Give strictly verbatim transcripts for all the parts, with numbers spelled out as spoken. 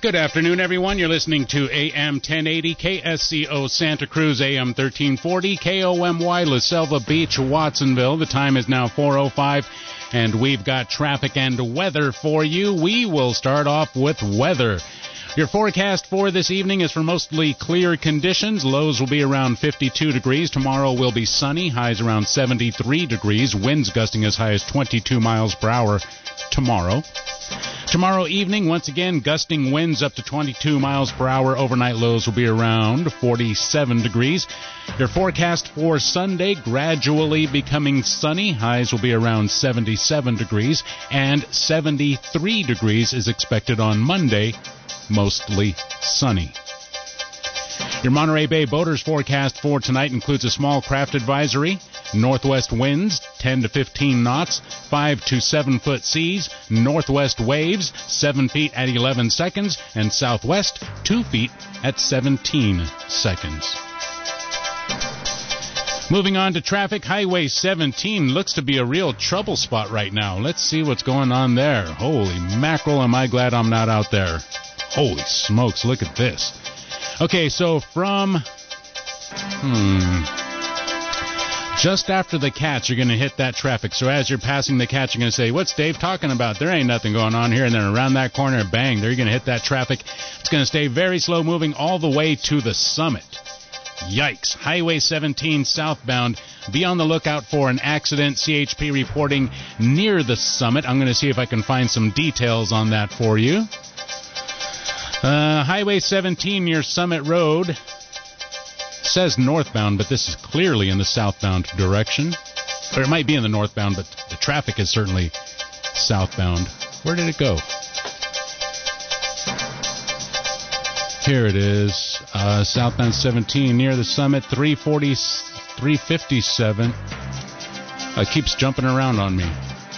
Good afternoon, everyone. You're listening to A M ten eighty, K S C O Santa Cruz, A M thirteen forty, K O M Y La Selva Beach, Watsonville. The time is now four oh five, and we've got traffic and weather for you. We will start off with weather. Your forecast for this evening is for mostly clear conditions. Lows will be around fifty-two degrees. Tomorrow will be sunny. Highs around seventy-three degrees. Winds gusting as high as twenty-two miles per hour tomorrow. Tomorrow evening, once again, gusting winds up to twenty-two miles per hour. Overnight lows will be around forty-seven degrees. Your forecast for Sunday, gradually becoming sunny. Highs will be around seventy-seven degrees, and seventy-three degrees is expected on Monday, mostly sunny. Your Monterey Bay boaters forecast for tonight includes a small craft advisory, northwest winds ten to fifteen knots, five to seven foot seas, northwest waves seven feet at eleven seconds, and southwest two feet at seventeen seconds. Moving on to traffic, Highway seventeen looks to be a real trouble spot right now. Let's see what's going on there. Holy mackerel, am I glad I'm not out there. Holy smokes, look at this. Okay, so from, hmm, just after the catch, you're going to hit that traffic. So as you're passing the catch, you're going to say, what's Dave talking about? There ain't nothing going on here. And then around that corner, bang, there you're going to hit that traffic. It's going to stay very slow moving all the way to the summit. Yikes. Highway seventeen southbound. Be on the lookout for an accident. C H P reporting near the summit. I'm going to see if I can find some details on that for you. Uh, Highway seventeen near Summit Road says northbound, but this is clearly in the southbound direction. Or it might be in the northbound, but the traffic is certainly southbound. Where did it go? Here it is. Uh, southbound seventeen near the summit, three forty, three fifty-seven. It keeps jumping around on me.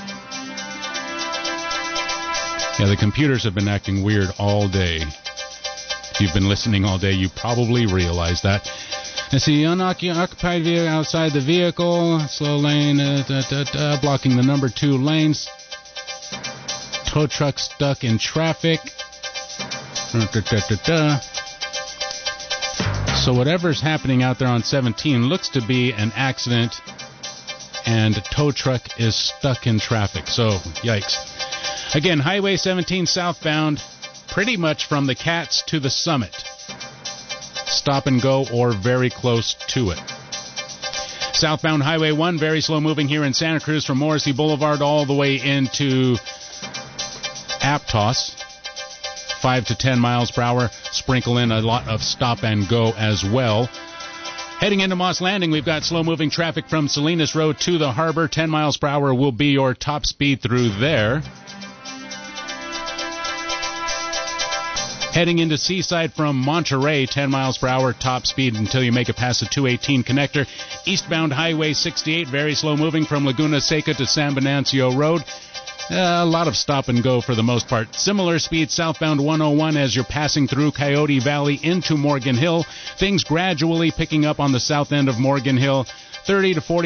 Yeah, the computers have been acting weird all day. If you've been listening all day, you probably realize that. I see unoccupied vehicle outside the vehicle, slow lane, uh, da, da, da, blocking the number two lanes. Tow truck stuck in traffic. Da, da, da, da. So whatever's happening out there on seventeen looks to be an accident, and tow truck is stuck in traffic. So, yikes. Again, Highway seventeen southbound, pretty much from the Cats to the summit. Stop and go or very close to it. Southbound Highway one, very slow moving here in Santa Cruz from Morrissey Boulevard all the way into Aptos. five to ten miles per hour. Sprinkle in a lot of stop and go as well. Heading into Moss Landing, we've got slow-moving traffic from Salinas Road to the harbor. ten miles per hour will be your top speed through there. Heading into Seaside from Monterey, ten miles per hour, top speed until you make it past the two eighteen connector. Eastbound Highway sixty-eight, very slow moving from Laguna Seca to San Venancio Road. Uh, a lot of stop and go for the most part. Similar speed southbound one oh one as you're passing through Coyote Valley into Morgan Hill. Things gradually picking up on the south end of Morgan Hill. thirty to forty